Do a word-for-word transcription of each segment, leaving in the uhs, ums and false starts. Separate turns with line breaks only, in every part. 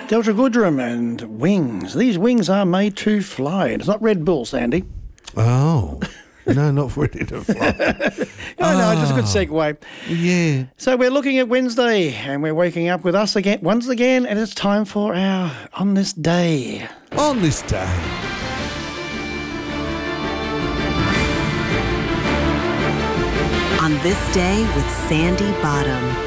Delta Goodrum and Wings. These wings are made to fly. It's not Red Bull, Sandy.
Oh. No, not ready to fly.
Oh, no, just a good segue.
Yeah.
So we're looking at Wednesday and we're waking up with us again once again, and it's time for our On This Day.
On this day.
On This Day with Sandy Bottom.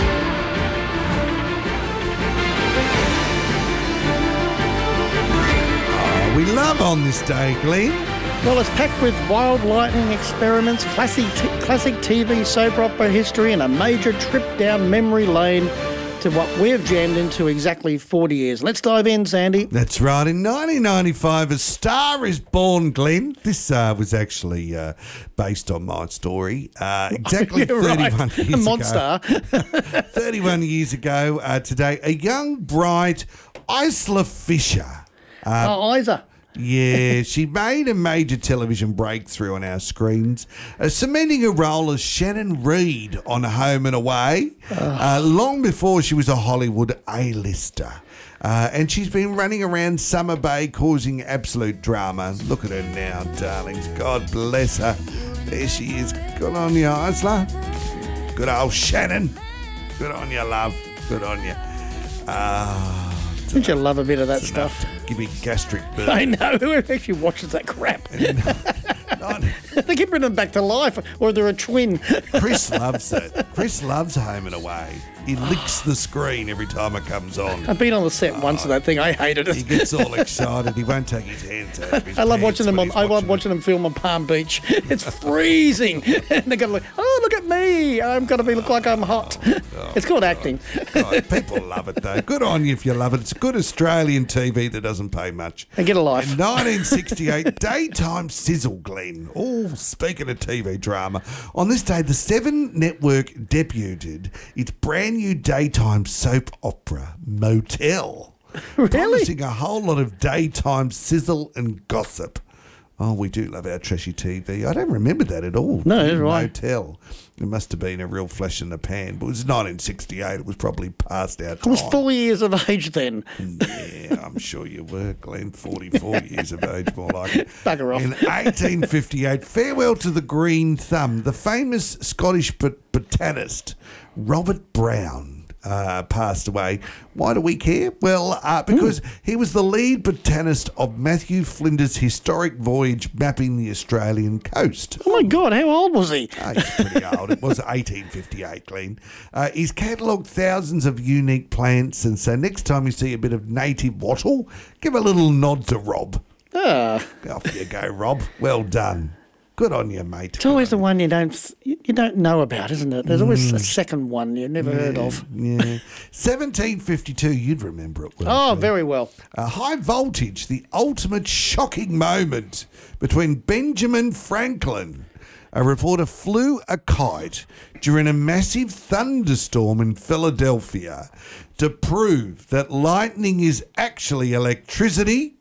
Oh, we love On This Day, Glenn.
Well, it's packed with wild lightning experiments, classic t- classic T V soap opera history, and a major trip down memory lane to what we've jammed into exactly forty years. Let's dive in, Sandy.
That's right. In nineteen ninety-five, A Star Is Born, Glenn. This uh, was actually uh, based on my story. Uh, exactly
You're
thirty-one
right.
years
A monster.
ago. thirty-one years ago uh, today, a young, bright Isla Fisher. Uh,
oh, Isa.
Yeah, she made a major television breakthrough on our screens, uh, cementing her role as Shannon Reed on Home and Away, uh, long before she was a Hollywood A-lister. Uh, and she's been running around Summer Bay causing absolute drama. Look at her now, darlings. God bless her. There she is. Good on you, Isla. Good old Shannon. Good on you, love. Good on you. Ah.
Don't you love a bit of that stuff?
Give me gastric burn.
I know. Who actually watches that crap?
Not-
They keep bringing them back to life, or they're a twin.
Chris loves it. Chris loves Home and Away. He licks the screen every time it comes on.
I've been on the set once of that thing. I hated
He
it.
gets all excited. He won't take his hands out of his
I love
pants
watching them
when
on.
he's
I love watching them film on Palm Beach. It's freezing, and they got to look. Oh, look at me! I'm gonna be look like I'm hot. It's called acting.
God, people love it though. Good on you if you love it. It's good Australian T V that doesn't pay much.
And get a life.
In nineteen sixty-eight, Daytime Sizzle, Glenn. Oh, speaking of T V drama, on this day, the Seven Network debuted its brand new daytime soap opera, Motel.
Really?
Promising a whole lot of daytime sizzle and gossip. Oh, we do love our trashy T V. I don't remember that at all.
No, that's right.
Motel. It must have been a real flash in the pan. But it was nineteen sixty-eight. It was probably past our
I
time.
was four years of age then.
Yeah, I'm sure you were, Glenn. forty-four years of age, more like it.
Bugger off.
In eighteen fifty-eight, farewell to the green thumb. The famous Scottish bot- botanist Robert Brown Uh, passed away. Why do we care? Well, uh, because mm. he was the lead botanist of Matthew Flinders' historic voyage mapping the Australian coast.
Oh my God, how old was he?
Oh, he's pretty old. It was eighteen fifty-eight, Glenn. Uh, he's catalogued thousands of unique plants, and so next time you see a bit of native wattle, give a little nod to Rob.
Ah,
Off you go, Rob. Well done. Good on you, mate.
it's always the one you don't you don't know about, isn't it? There's always a second one you've never heard of.
Yeah. seventeen fifty-two, you'd remember it.
Oh, very well.
Uh, high voltage, the ultimate shocking moment between Benjamin Franklin. A reporter flew a kite during a massive thunderstorm in Philadelphia to prove that lightning is actually electricity.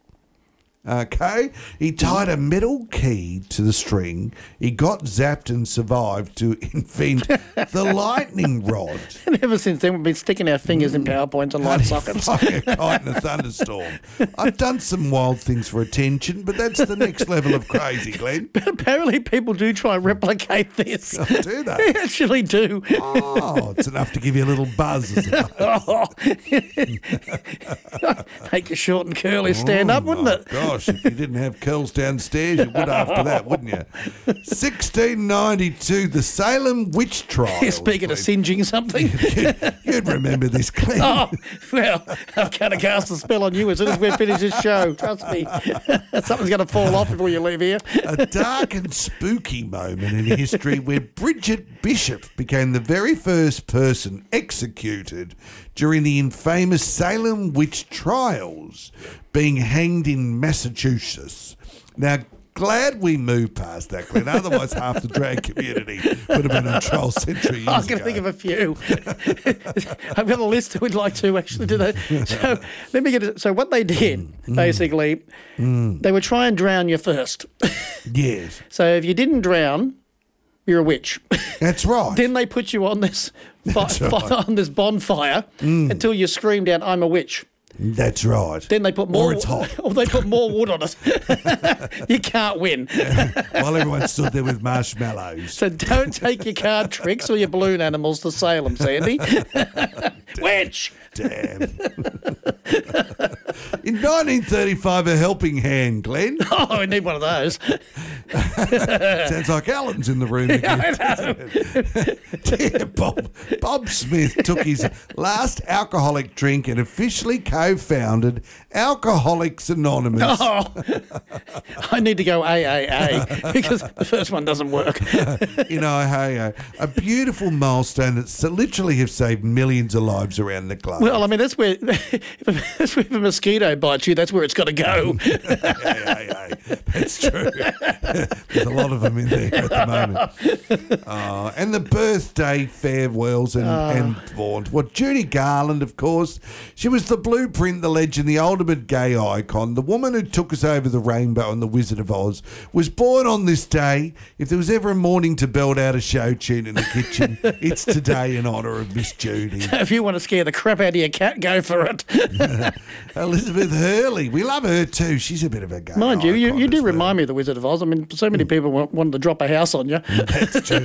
Okay, he tied a metal key to the string. He got zapped and survived to invent the lightning rod.
And ever since then, we've been sticking our fingers in PowerPoints and light sockets.
Flying a kite in a thunderstorm. I've done some wild things for attention, but that's the next level of crazy, Glenn.
But apparently people do try and replicate this.
Oh, do they?
They actually do.
Oh, it's enough to give you a little buzz, isn't it?
Oh. Make you short and curly stand up, wouldn't
Oh,
it?
gosh, if you didn't have curls downstairs, you would after that, wouldn't you? sixteen ninety-two, the Salem witch trial.
Speaking of singeing something.
You'd remember this, Glenn.
Oh, well, I'm going to cast a spell on you as soon as we finish this show. Trust me. Something's going to fall off before you leave here.
A dark and spooky moment in history where Bridget Bishop became the very first person executed during the infamous Salem witch trials, being hanged in Massachusetts. Now, glad we moved past that, Glenn. Otherwise, half the drag community would have been on trial century years
I was going to
ago.
think of a few. I've got a list who would like to actually do that. So let me get it. So what they did,
mm.
basically,
mm.
they would try and drown you first.
Yes.
So if you didn't drown, you're a witch.
That's right.
Then they put you on this fi-
That's right.
fi- on this bonfire
Mm.
until you screamed out, "I'm a witch."
That's right.
Then they put more.
Or it's hot.
Or they put more wood on it. You can't win.
While everyone stood there with marshmallows.
So don't take your card tricks or your balloon animals to Salem, Sandy. Which?
Damn. In nineteen thirty-five, a helping hand, Glenn.
Oh, we need one of those.
Sounds like Alan's in the room again. Yeah, Bob, Bob Smith took his last alcoholic drink and officially co-founded Alcoholics Anonymous.
Oh, I need to go A A A because the first one doesn't work.
You know, hey, uh, a beautiful milestone that's literally have saved millions of lives around the globe.
Well, I mean, that's where, that's where if a mosquito bites you, that's where it's got to go.
hey, hey, hey, that's true. There's a lot of them in there at the moment. Uh, and the birthday farewells and, uh. and vaunt. What, Judy Garland, of course. She was the blueprint, the legend, the ultimate gay icon. The woman who took us over the rainbow and the Wizard of Oz was born on this day. If there was ever a morning to belt out a show tune in the kitchen, it's today in honour of Miss Judy.
If you want to scare the crap out of your cat, go for it.
Elizabeth Hurley. We love her too. She's a bit of a gay
Mind you, you, you do
well.
remind me of the Wizard of Oz. I mean, so many people want, wanted to drop a house on you.
That's true.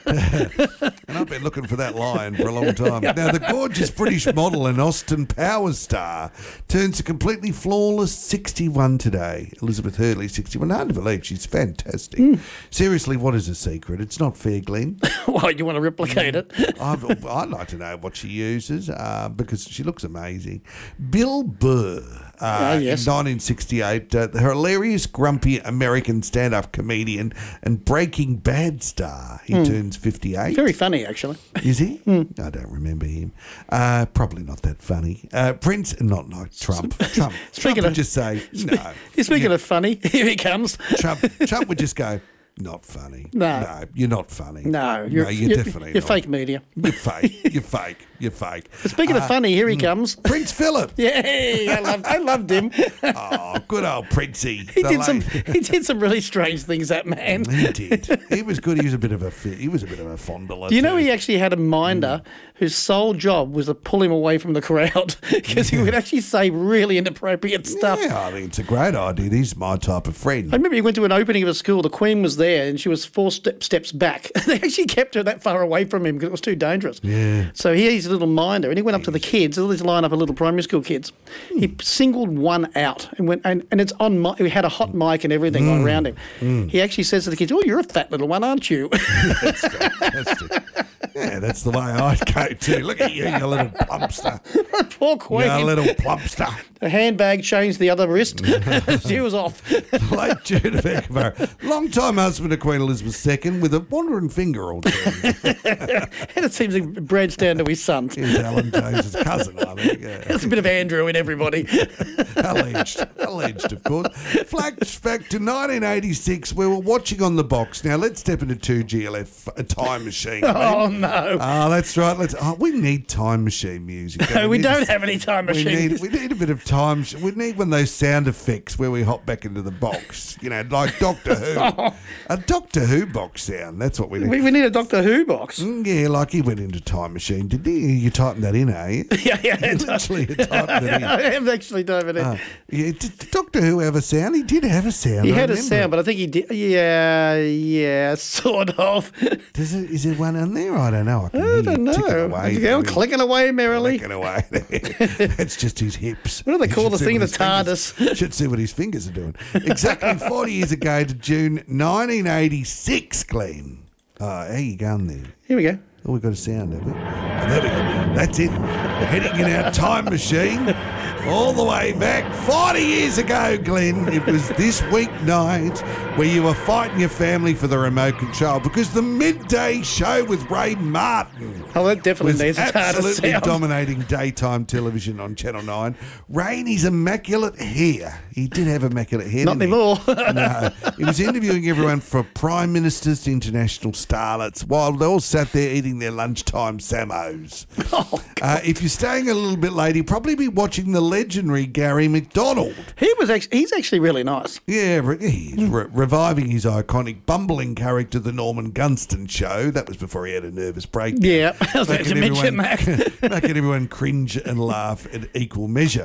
And I've been looking for that line for a long time. Now, the gorgeous British model and Austin Powers star turns a completely flawless sixty-one today. Elizabeth Hurley, sixty-one. Hard to believe. She's fantastic. Mm. Seriously, what is the secret? It's not fair, Glenn.
Why, you want to replicate it?
I've, I'd like to know what she uses uh, because she looks amazing. Bill Burr. Uh,
oh, yes.
In nineteen sixty-eight, uh, the hilarious, grumpy American stand-up comedian and Breaking Bad star. He mm. turns fifty-eight.
Very funny, actually.
Is he?
Mm.
I don't remember him. Uh, probably not that funny. Uh, Prince, not like Trump. Trump. Trump would
of,
just say, no.
You're speaking
yeah.
of funny, here he comes.
Trump, Trump would just go, not funny.
No.
No, you're not funny.
No, you're,
no, you're,
you're
definitely
You're
not.
fake media.
You're fake. You're fake. You're fake.
But speaking uh, of funny, here he comes.
Prince Philip.
Yay! I loved, I loved him.
Oh, good old Princey.
He did some. He did some really strange things. That man.
He did. He was good. He was a bit of a. He was a bit of a fondler.
Do you know
too.
he actually had a minder mm. whose sole job was to pull him away from the crowd because he would actually say really inappropriate stuff.
Yeah, I think it's a great idea. He's my type of friend.
I remember he went to an opening of a school. The Queen was there, and she was four step, steps back. They actually kept her that far away from him because it was too dangerous.
Yeah.
So he's a little minder, and he went up to the kids, all these line up of little primary school kids. He singled one out and went, and, and it's on. Mi- we had a hot mic and everything mm. around him. Mm. He actually says to the kids, "Oh, you're a fat little one, aren't you?"
That's fantastic. Yeah, that's the way I'd go too. Look at you, you little plumpster.
Poor Queen.
You little plumpster.
The handbag changed the other wrist. She was off.
Late Judah Beckmore, long-time husband of Queen Elizabeth the Second, with a wandering finger all day.
And it seems like Brad's down to his son.
He's Alan Jones's cousin, I think. Yeah.
There's a bit of Andrew in everybody.
Alleged. Alleged, of course. Flashback to nineteen eighty-six, we were watching on the box. Now, let's step into two G L F, a time machine.
Oh, no.
Oh, that's right. Let's. Oh, we need time machine music.
No, we,
we
don't have any time machines.
We need, we need a bit of time. We need one of those sound effects where we hop back into the box. You know, like Doctor Who. Oh. A Doctor Who box sound. That's what we need.
We, we need a Doctor Who box.
Mm, yeah, like he went into time machine. Did he? You typing that in, are you?
Yeah, yeah.
You literally typed that in.
I am actually typing it in.
Uh, yeah, did Doctor Who have a sound? He did have a sound.
He
I
had
remember.
a sound, but I think he did. Yeah, yeah, sort of.
Does it? Is there one on there? I don't know. I, can
I
hear
don't know.
Ticking away,
Go clicking away merrily.
Clicking away. That's just his hips.
What do they call the thing? The
TARDIS. Fingers, should see what his fingers are doing. Exactly forty years ago to June nineteen eighty-six, Glenn. Oh, how you going there?
Here we go.
Oh, we've got a sound, have we? Oh, there we go. That's it. Heading in our time machine all the way back forty years ago, Glenn. It was this weeknight where you were fighting your family for the remote control because the midday show with Ray Martin
oh, that definitely
was
needs a
absolutely
sound.
dominating daytime television on Channel nine. Ray and his immaculate hair. He did have immaculate hair.
Not anymore.
No. He was interviewing everyone for prime ministers to international starlets while they all sat there eating their lunchtime Samos.
Oh,
uh, if you're staying a little bit late, you'll probably be watching the legendary Gary McDonald.
He was actually, he's actually really nice.
Yeah, re- he's re- reviving his iconic bumbling character, the Norman Gunston Show. That was before he had a nervous breakdown.
Yeah, I was about to mention that.
Making everyone cringe and laugh at equal measure.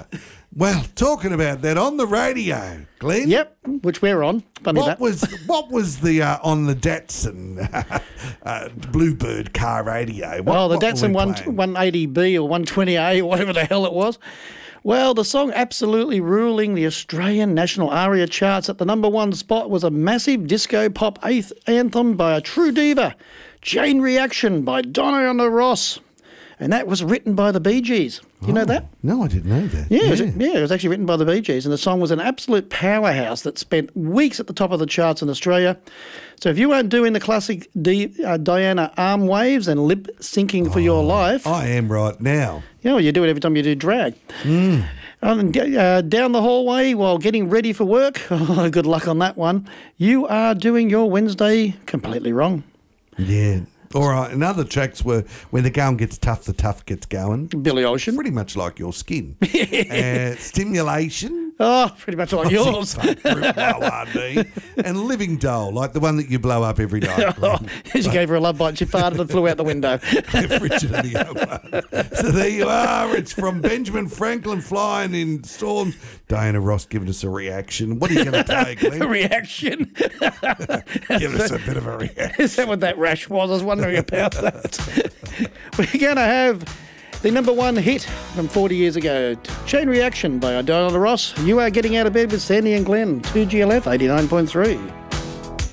Well, talking about that on the radio, Glenn.
Yep, which we're on. Funny
What
that.
was what was the uh, on the Datsun uh, Bluebird car radio? What,
Oh, the
what were
Datsun
we
one,
playing?
one eighty B or one twenty A or whatever the hell it was. Well, the song absolutely ruling the Australian national aria charts at the number one spot was a massive disco pop eighth anthem by a true diva, Chain Reaction by Diana Ross. And that was written by the Bee Gees. You know that?
No, I didn't know that.
Yeah, it was, yeah, it was actually written by the Bee Gees, and the song was an absolute powerhouse that spent weeks at the top of the charts in Australia. So if you weren't doing the classic D, uh, Diana arm waves and lip syncing for your life,
I am right now.
you know, you do it every time you do drag. Mm. Um, d- uh, down the hallway while getting ready for work, oh, good luck on that one. You are doing your Wednesday completely wrong.
Yeah. All right, and other tracks were when the going gets tough, the tough gets going.
Billy Ocean.
Pretty much like your skin. uh, stimulation.
Oh, pretty much like yours.
Fuck, Group low R D. And Living Doll, like the one that you blow up every night.
Oh, she gave her a love bite. She farted and flew out the window.
Originally, so there you are. It's from Benjamin Franklin flying in storms. Diana Ross giving us a reaction. What are you going to take,
A
Glenn?
reaction.
Give us a bit of a reaction.
Is that what that rash was? I was wondering about that. We're going to have the number one hit from forty years ago, Chain Reaction by Diana Ross. You are getting out of bed with Sandy and Glenn, two G L F eighty-nine point three.